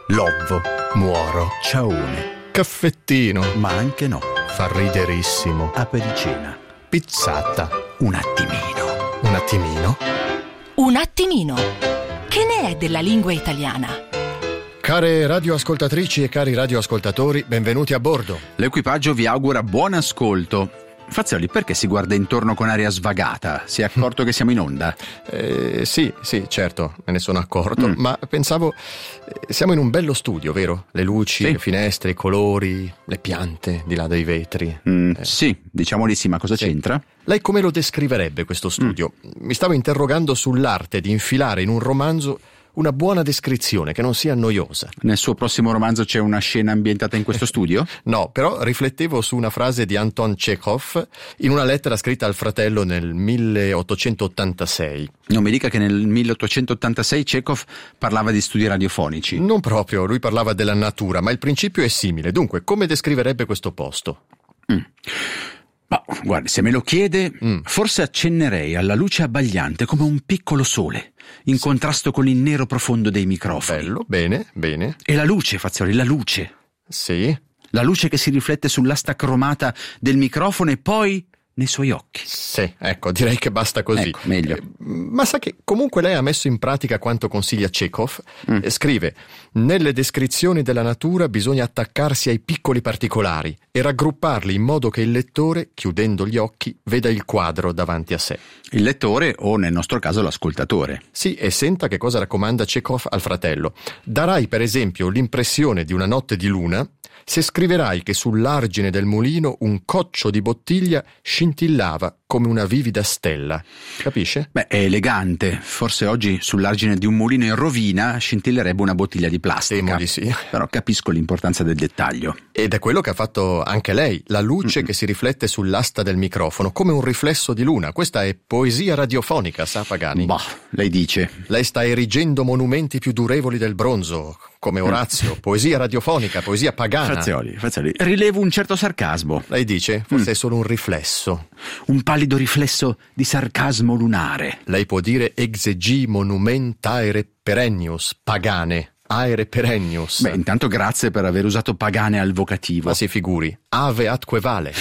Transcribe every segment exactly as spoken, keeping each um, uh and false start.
Lobbo, muoro, ciaone, caffettino, ma anche no, fa riderissimo, apericena, pizzata, un attimino. un attimino. Un attimino. Che ne è della lingua italiana? Care radioascoltatrici e cari radioascoltatori, benvenuti a bordo. L'equipaggio vi augura buon ascolto. Fazioli, perché si guarda intorno con aria svagata? Si è accorto che siamo in onda? Eh, sì, sì, certo, me ne sono accorto, Mm. ma pensavo, eh, siamo in un bello studio, vero? Le luci, Sì. le finestre, i colori, le piante di là dai vetri. Mm, Eh. Sì, diciamo di sì, ma cosa Sì. c'entra? Lei come lo descriverebbe questo studio? Mi stavo interrogando sull'arte di infilare in un romanzo una buona descrizione che non sia noiosa. Nel suo prossimo romanzo c'è una scena ambientata in questo studio? No, però riflettevo su una frase di Anton Chekhov in una lettera scritta al fratello nel milleottocentottantasei. Non mi dica che nel milleottocentottantasei Chekhov parlava di studi radiofonici. Non proprio, lui parlava della natura, ma il principio è simile. Dunque, come descriverebbe questo posto? Mm. Ma guardi, se me lo chiede, Mm. forse accennerei alla luce abbagliante come un piccolo sole, in contrasto con il nero profondo dei microfoni. Bello, bene, bene. E la luce, Fazioli, la luce. Sì, La luce che si riflette sull'asta cromata del microfono e poi nei suoi occhi. sì, ecco, direi che basta così. Ecco, meglio. Eh, Ma sa che comunque lei ha messo in pratica quanto consiglia Chekhov? Mm. Eh, Scrive: nelle descrizioni della natura bisogna attaccarsi ai piccoli particolari e raggrupparli in modo che il lettore, chiudendo gli occhi, veda il quadro davanti a sé. Il lettore o, nel nostro caso, l'ascoltatore. Sì, e senta che cosa raccomanda Chekhov al fratello. Darai per esempio l'impressione di una notte di luna se scriverai che sull'argine del mulino un coccio di bottiglia scintillava come una vivida stella. Capisce? Beh, è elegante. Forse oggi sull'argine di un mulino in rovina scintillerebbe una bottiglia di plastica. Temo di sì. Però capisco l'importanza del dettaglio. Ed è quello che ha fatto anche lei, la luce Mm-mm. che si riflette sull'asta del microfono, come un riflesso di luna. Questa è poesia radiofonica, sa Pagani? Bah, lei dice. Lei sta erigendo monumenti più durevoli del bronzo, come Orazio. Poesia radiofonica, poesia pagana. Fazioli, Fazioli, rilevo un certo sarcasmo. Lei dice? Forse Mm. è solo un riflesso. Un pallido riflesso di sarcasmo lunare. Lei può dire exegi monument aere perennius, pagane, aere perennius. Beh, intanto grazie per aver usato pagane al vocativo. Ma si figuri, ave atque vale.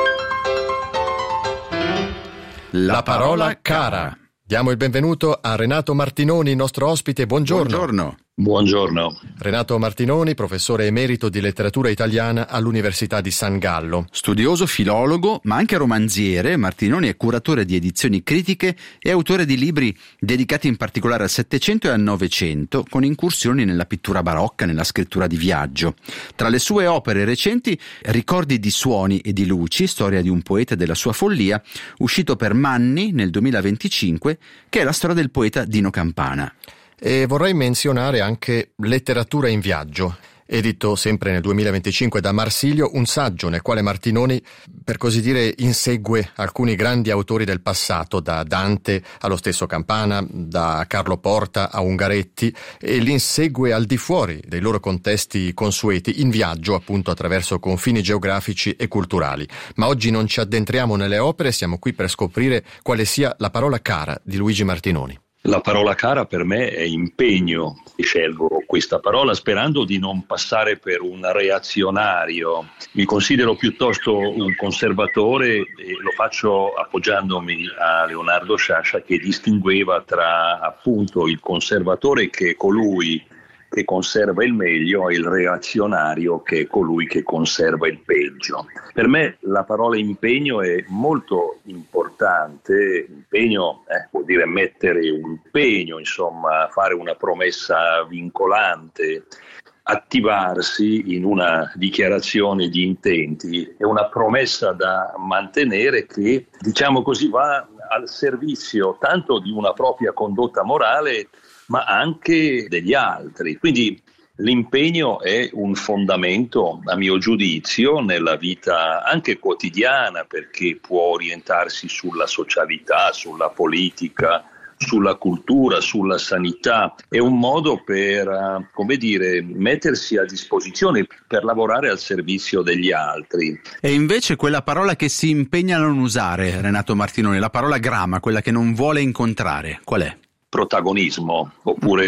La parola cara. Diamo il benvenuto a Renato Martinoni, nostro ospite. Buongiorno. Buongiorno. Buongiorno. Renato Martinoni, professore emerito di letteratura italiana all'Università di San Gallo. Studioso, filologo, ma anche romanziere, Martinoni è curatore di edizioni critiche e autore di libri dedicati in particolare al Settecento e al Novecento, con incursioni nella pittura barocca, nella scrittura di viaggio. Tra le sue opere recenti, Ricordi di suoni e di luci, storia di un poeta e della sua follia, uscito per Manni nel duemilaventicinque, che è la storia del poeta Dino Campana. E vorrei menzionare anche Letteratura in viaggio, edito sempre nel duemilaventicinque da Marsilio, un saggio nel quale Martinoni, per così dire, insegue alcuni grandi autori del passato, da Dante allo stesso Campana, da Carlo Porta a Ungaretti, e li insegue al di fuori dei loro contesti consueti, in viaggio appunto attraverso confini geografici e culturali. Ma oggi non ci addentriamo nelle opere, siamo qui per scoprire quale sia la parola cara di Luigi Martinoni. La parola cara per me è impegno. Scelgo questa parola sperando di non passare per un reazionario. Mi considero piuttosto un conservatore e lo faccio appoggiandomi a Leonardo Sciascia, che distingueva tra appunto il conservatore, che è colui che conserva il meglio, e il reazionario, che è colui che conserva il peggio. Per me la parola impegno è molto importante. Impegno eh, vuol dire mettere un impegno, insomma, fare una promessa vincolante, attivarsi in una dichiarazione di intenti. È una promessa da mantenere che, diciamo così, va al servizio tanto di una propria condotta morale ma anche degli altri. Quindi l'impegno è un fondamento, a mio giudizio, nella vita anche quotidiana, perché può orientarsi sulla socialità, sulla politica, sulla cultura, sulla sanità. È un modo per, come dire, mettersi a disposizione, per lavorare al servizio degli altri. E invece quella parola che si impegna a non usare, Renato Martinoni, la parola grama, quella che non vuole incontrare, qual è? Protagonismo, oppure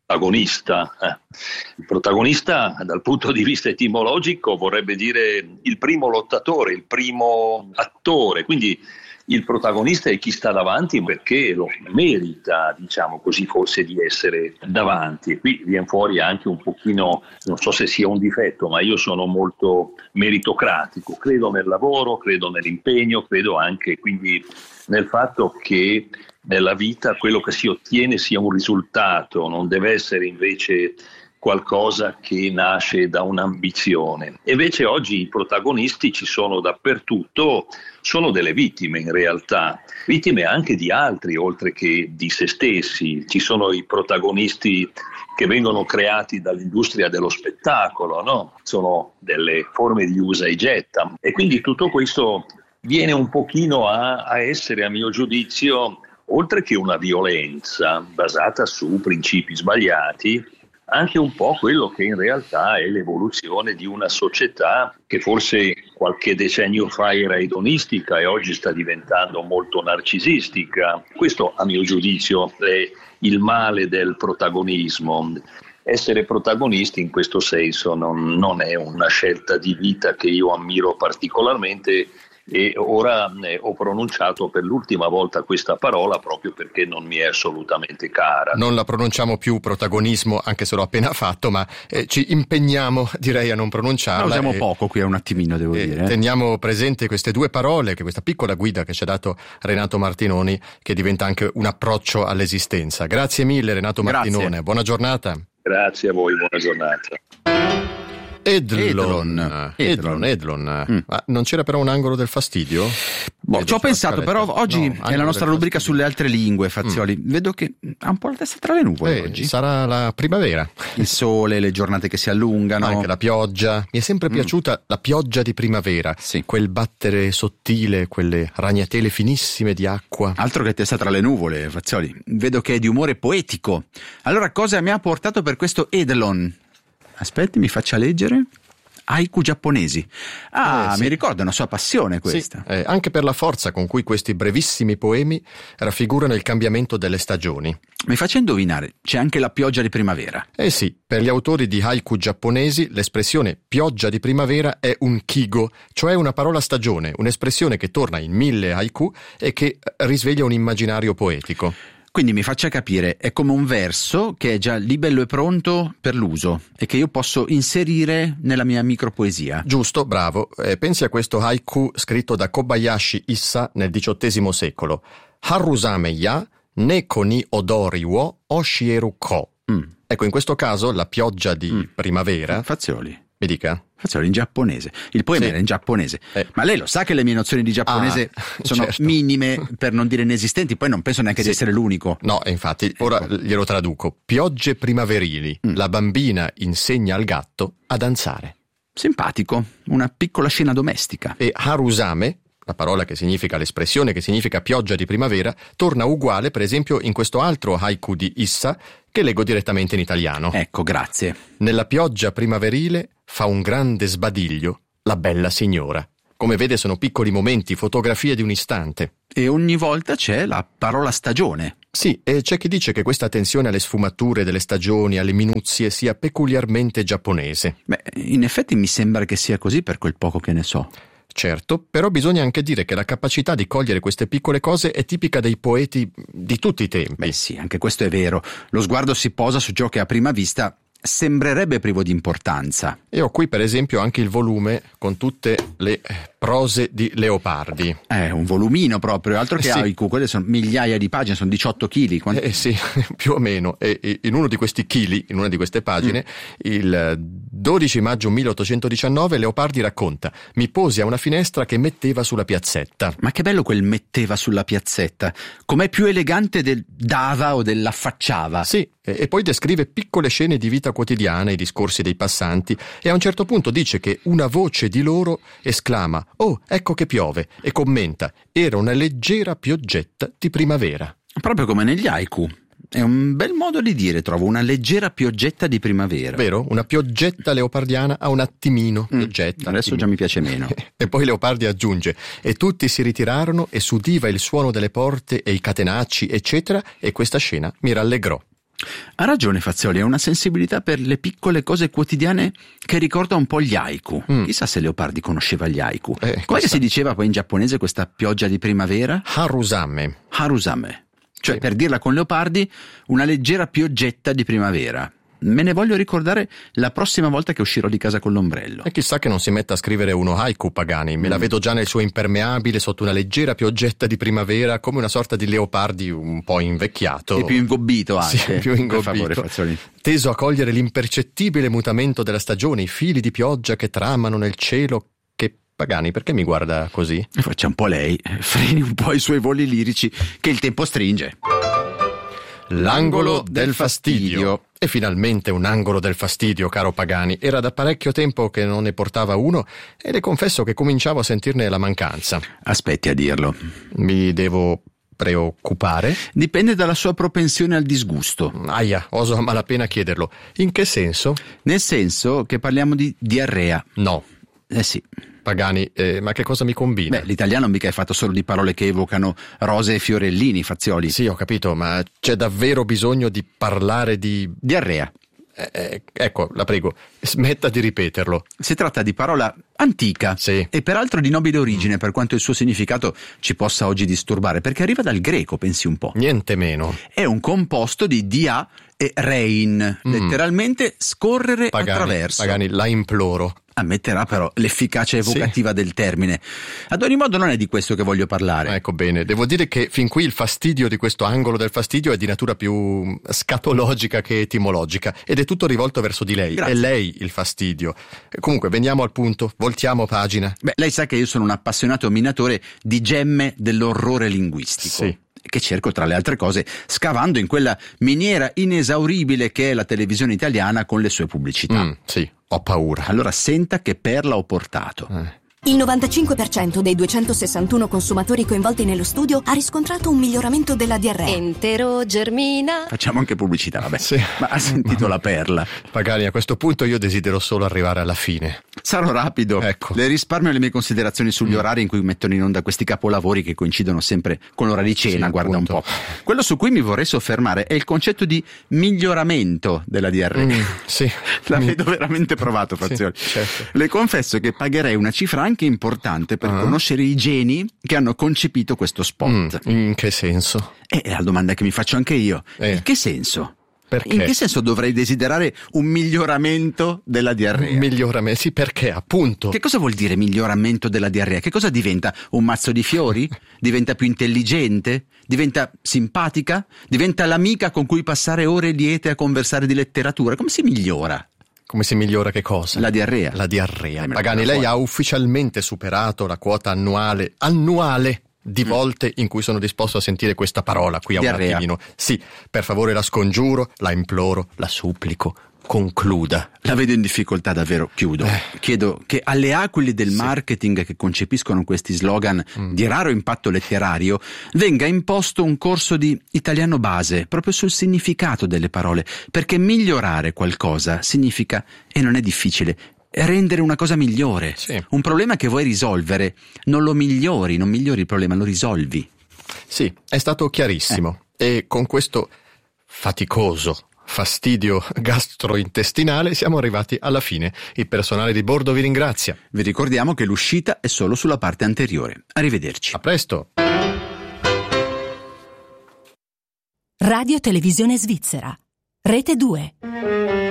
protagonista. Eh. Il protagonista dal punto di vista etimologico vorrebbe dire il primo lottatore, il primo attore, quindi il protagonista è chi sta davanti perché lo merita, diciamo così, forse di essere davanti. E qui viene fuori anche un pochino, non so se sia un difetto, ma io sono molto meritocratico, credo nel lavoro, credo nell'impegno, credo anche quindi nel fatto che nella vita quello che si ottiene sia un risultato, non deve essere invece qualcosa che nasce da un'ambizione. E invece oggi i protagonisti ci sono dappertutto, sono delle vittime in realtà, vittime anche di altri oltre che di se stessi. Ci sono i protagonisti che vengono creati dall'industria dello spettacolo, no? Sono delle forme di usa e getta, e quindi tutto questo viene un pochino a, a essere, a mio giudizio, oltre che una violenza basata su principi sbagliati, anche un po' quello che in realtà è l'evoluzione di una società che forse qualche decennio fa era edonistica e oggi sta diventando molto narcisistica. Questo, a mio giudizio, è il male del protagonismo. Essere protagonisti in questo senso non, non è una scelta di vita che io ammiro particolarmente, e ora eh, ho pronunciato per l'ultima volta questa parola proprio perché non mi è assolutamente cara. Non la pronunciamo più protagonismo, anche se l'ho appena fatto, ma eh, ci impegniamo, direi, a non pronunciarla. La usiamo e, poco qui, è un attimino, devo e dire. Eh. Teniamo presente queste due parole, che questa piccola guida che ci ha dato Renato Martinoni, che diventa anche un approccio all'esistenza. Grazie mille Renato Grazie. Martinone, buona giornata. Grazie a voi, buona giornata. Edlon, Edlon, Edlon. Mm. Ma non c'era però un angolo del fastidio? Boh, ci ho pensato, però oggi no, è la nostra rubrica sulle altre lingue, Fazioli. Mm. Vedo che ha un po' la testa tra le nuvole eh, oggi. Sarà la primavera. Il sole, le giornate che si allungano. Anche la pioggia. Mi è sempre mm. piaciuta la pioggia di primavera. Sì. Quel battere sottile, quelle ragnatele finissime di acqua. Altro che testa tra le nuvole, Fazioli. Vedo che è di umore poetico. Allora, cosa mi ha portato per questo Edlon? Aspetti, mi faccia leggere. Haiku giapponesi. Ah, eh, sì. Mi ricorda una sua passione questa. Sì, eh, anche per la forza con cui questi brevissimi poemi raffigurano il cambiamento delle stagioni. Mi faccia indovinare, c'è anche la pioggia di primavera. Eh sì, per gli autori di haiku giapponesi l'espressione pioggia di primavera è un kigo, cioè una parola stagione, un'espressione che torna in mille haiku e che risveglia un immaginario poetico. Quindi mi faccia capire, è come un verso che è già lì bello e pronto per l'uso e che io posso inserire nella mia micropoesia. Giusto, bravo. Eh, pensi a questo haiku scritto da Kobayashi Issa nel diciottesimo secolo. Harusame ya neko ni odori wo oshieru ko. Mm. Ecco, in questo caso la pioggia di mm. primavera... Fazioli. Mi dica? Fazioli, in giapponese. Il poema sì. era in giapponese. Eh. Ma lei lo sa che le mie nozioni di giapponese ah, sono certo. minime, per non dire inesistenti, poi non penso neanche sì. di essere l'unico. No, infatti, ora ecco. glielo traduco. Piogge primaverili. Mm. La bambina insegna al gatto a danzare. Simpatico. Una piccola scena domestica. E harusame, la parola che significa, l'espressione che significa pioggia di primavera, torna uguale per esempio in questo altro haiku di Issa che leggo direttamente in italiano. Ecco, grazie. Nella pioggia primaverile fa un grande sbadiglio la bella signora. Come vede sono piccoli momenti, fotografie di un istante. E ogni volta c'è la parola stagione. Sì, e c'è chi dice che questa attenzione alle sfumature delle stagioni, alle minuzie, sia peculiarmente giapponese. Beh, in effetti mi sembra che sia così per quel poco che ne so. Certo, però bisogna anche dire che la capacità di cogliere queste piccole cose è tipica dei poeti di tutti i tempi. Beh sì, anche questo è vero. Lo sguardo si posa su ciò che a prima vista sembrerebbe privo di importanza. E ho qui per esempio anche il volume con tutte le prose di Leopardi. È un volumino proprio, altro che sì. haiku, quelle sono migliaia di pagine, sono diciotto chili. Quanti... Eh sì, più o meno. E, e in uno di questi chili, in una di queste pagine, mm. il dodici maggio milleottocentodiciannove Leopardi racconta: mi posi a una finestra che metteva sulla piazzetta. Ma che bello quel metteva sulla piazzetta, com'è più elegante del dava o dell'affacciava. Sì, e, e poi descrive piccole scene di vita quotidiana, i discorsi dei passanti, e a un certo punto dice che una voce di loro esclama: oh, ecco che piove, e commenta: era una leggera pioggetta di primavera. Proprio come negli haiku. È un bel modo di dire, trovo, una leggera pioggetta di primavera. Vero? Una pioggetta leopardiana a un attimino. Mm, pioggetta. Adesso attimino. Già mi piace meno. E poi Leopardi aggiunge: e tutti si ritirarono e s'udiva il suono delle porte e i catenacci, eccetera, e questa scena mi rallegrò. Ha ragione Fazioli, ha una sensibilità per le piccole cose quotidiane che ricorda un po' gli haiku. Mm. Chissà se Leopardi conosceva gli haiku. Eh, Come si diceva poi in giapponese questa pioggia di primavera? Harusame. Harusame. Cioè, Sì. per dirla con Leopardi, una leggera pioggetta di primavera. Me ne voglio ricordare la prossima volta che uscirò di casa con l'ombrello. E chissà che non si metta a scrivere uno haiku, Pagani. Me mm. la vedo già nel suo impermeabile sotto una leggera pioggetta di primavera, come una sorta di Leopardi un po' invecchiato. E più ingobbito anche. Sì, più ingobbito. Per favore, Fazioli. Teso a cogliere l'impercettibile mutamento della stagione, i fili di pioggia che tramano nel cielo. Che Pagani, perché mi guarda così? Faccia un po' lei, freni un po' i suoi voli lirici, che il tempo stringe. L'angolo del fastidio. E finalmente un angolo del fastidio, caro Pagani. Era da parecchio tempo che non ne portava uno e le confesso che cominciavo a sentirne la mancanza. Aspetti a dirlo. Mi devo preoccupare? Dipende dalla sua propensione al disgusto. Aia, oso a malapena chiederlo. In che senso? Nel senso che parliamo di diarrea. No. Eh sì. Pagani, eh, ma che cosa mi combina? Beh, l'italiano mica è fatto solo di parole che evocano rose e fiorellini, Fazioli. Sì, ho capito, ma c'è davvero bisogno di parlare di... Diarrea. Eh, eh, ecco, la prego, smetta di ripeterlo. Si tratta di parola antica, sì, e peraltro di nobile origine, per quanto il suo significato ci possa oggi disturbare, perché arriva dal greco, pensi un po'. Niente meno. È un composto di dia e rein, mm. letteralmente scorrere Pagani, attraverso. Pagani, la imploro. Ammetterà però l'efficacia evocativa sì. del termine. Ad ogni modo non è di questo che voglio parlare. Ecco bene, devo dire che fin qui il fastidio di questo angolo del fastidio è di natura più scatologica che etimologica ed è tutto rivolto verso di lei. Grazie. È lei il fastidio. Comunque veniamo al punto, voltiamo pagina. Beh, lei sa che io sono un appassionato minatore di gemme dell'orrore linguistico. Sì. Che cerco, tra le altre cose, scavando in quella miniera inesauribile che è la televisione italiana con le sue pubblicità. Mm, sì, ho paura. Allora senta che perla ho portato. Eh. Il novantacinque per cento dei duecentosessantuno consumatori coinvolti nello studio ha riscontrato un miglioramento della diarrea. Entero germina. Facciamo anche pubblicità, vabbè. Sì. Ma ha sentito la perla? Pagani, a questo punto io desidero solo arrivare alla fine. Sarò rapido. Ecco. Le risparmio le mie considerazioni sugli mm. orari in cui mettono in onda questi capolavori che coincidono sempre con l'ora di cena, sì, guarda appunto. un po'. Quello su cui mi vorrei soffermare è il concetto di miglioramento della diarrea. Mm, sì. La vedo veramente provato, Fazioli. Sì, certo. Le confesso che pagherei una cifra anche importante per uh-huh. conoscere i geni che hanno concepito questo spot. Mm, in che senso? Eh, è la domanda che mi faccio anche io. Eh. In che senso? Perché? In che senso dovrei desiderare un miglioramento della diarrea? Un miglioramento? Sì, perché appunto. Che cosa vuol dire miglioramento della diarrea? Che cosa diventa? Un mazzo di fiori? Diventa più intelligente? Diventa simpatica? Diventa l'amica con cui passare ore liete a conversare di letteratura? Come si migliora? Come si migliora che cosa? La diarrea. La diarrea. Eh, Pagani, lei ha ufficialmente superato la quota annuale, annuale di mm. volte in cui sono disposto a sentire questa parola qui a diarrea. Un attimino. Sì, per favore la scongiuro, la imploro, la supplico. Concluda. La vedo in difficoltà davvero, chiudo. Eh. Chiedo che alle aquili del sì. marketing che concepiscono questi slogan mm. di raro impatto letterario venga imposto un corso di italiano base proprio sul significato delle parole, perché migliorare qualcosa significa, e non è difficile, rendere una cosa migliore. Sì. Un problema che vuoi risolvere, non lo migliori, non migliori il problema, lo risolvi. Sì, è stato chiarissimo. Eh. E con questo faticoso fastidio gastrointestinale siamo arrivati alla fine. Il personale di bordo vi ringrazia. Vi ricordiamo che l'uscita è solo sulla parte anteriore. Arrivederci. A presto. Radio Televisione Svizzera. Rete due.